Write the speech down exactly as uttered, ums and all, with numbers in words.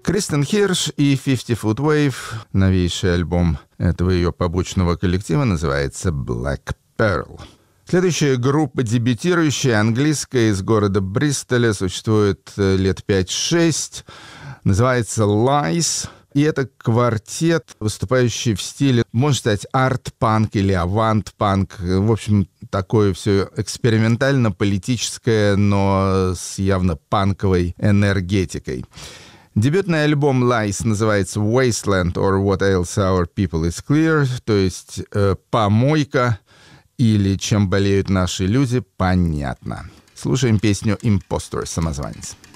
Кристен Хирш и fifty foot wave. Новейший альбом этого ее побочного коллектива называется Black Pearl. Следующая группа, дебютирующая, английская, из города Бристоля, существует лет пять-шесть, называется Lies. И это квартет, выступающий в стиле, можно сказать, арт-панк или авант-панк. В общем, такое все экспериментально-политическое, но с явно панковой энергетикой. Дебютный альбом Lies называется Wasteland or What Ails Our People is Clear, то есть э, «Помойка» или «Чем болеют наши люди» понятно. Слушаем песню «Impostor», самозванец.